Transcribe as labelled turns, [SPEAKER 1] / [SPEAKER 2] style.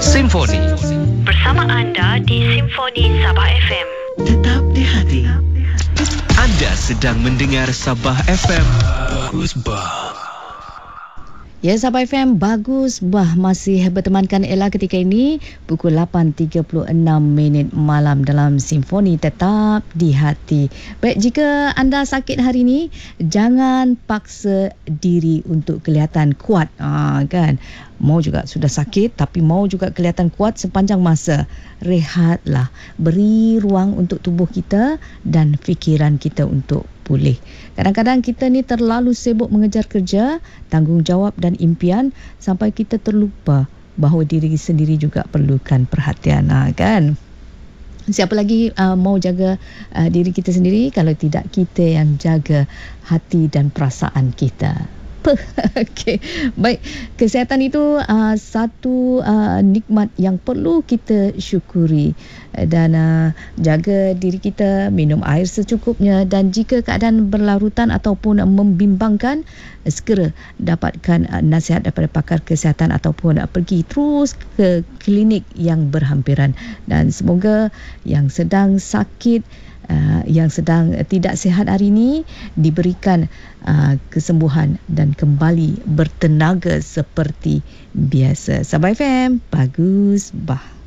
[SPEAKER 1] Simfoni.
[SPEAKER 2] Bersama anda di Simfoni Sabah FM.
[SPEAKER 1] Tetap di hati. Anda sedang mendengar Sabah FM. Bagus bah.
[SPEAKER 3] Ya, Sabah FM, bagus bah, masih bertemankan Ella ketika ini pukul 8.36 malam dalam Simfoni Tetap di Hati. Baik, jika anda sakit hari ini, jangan paksa diri untuk kelihatan kuat. Kan? Mau juga sudah sakit tapi mau juga kelihatan kuat sepanjang masa. Rehatlah, beri ruang untuk tubuh kita dan fikiran kita untuk pulih. Kadang-kadang kita ni terlalu sibuk mengejar kerja, tanggungjawab dan impian sampai kita terlupa bahawa diri sendiri juga perlukan perhatian, kan? Siapa lagi mau jaga diri kita sendiri kalau tidak kita yang jaga hati dan perasaan kita. Okey, baik. Kesihatan itu satu nikmat yang perlu kita syukuri, dan jaga diri kita, minum air secukupnya, dan jika keadaan berlarutan ataupun membimbangkan, segera dapatkan nasihat daripada pakar kesihatan ataupun pergi terus ke klinik yang berhampiran. Dan semoga yang sedang sakit, yang sedang tidak sihat hari ini diberikan kesembuhan dan kembali bertenaga seperti biasa. Sabah FM, bagus bah.